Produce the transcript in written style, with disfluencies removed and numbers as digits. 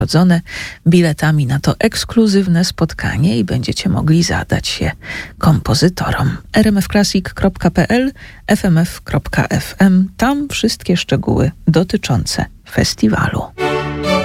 biletami na to ekskluzywne spotkanie i będziecie mogli zadać się kompozytorom. rmfclassic.pl, fmf.fm. Tam wszystkie szczegóły dotyczące festiwalu.